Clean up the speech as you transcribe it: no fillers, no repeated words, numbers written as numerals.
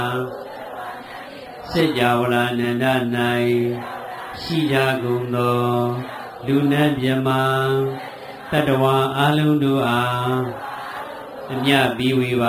စေကြဝဠာနန္ဒ၌ရှိကြကုန်သောလူနတ်မြမတတ္တဝါအလုံးတို့အားအမြတ်ပြီးဝေပါ